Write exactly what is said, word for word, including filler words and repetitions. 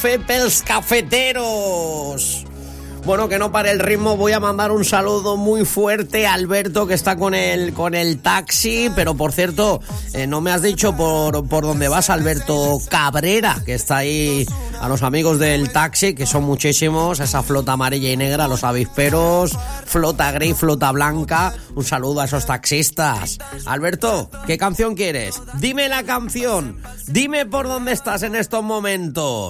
Pels cafeteros. Bueno, que no pare el ritmo, voy a mandar un saludo muy fuerte a Alberto, que está con el, con el taxi, pero por cierto, eh, no me has dicho por, por dónde vas, Alberto Cabrera, que está ahí, a los amigos del taxi, que son muchísimos, esa flota amarilla y negra, los avisperos, flota gris, flota blanca, un saludo a esos taxistas. Alberto, ¿qué canción quieres? Dime la canción, dime por dónde estás en estos momentos.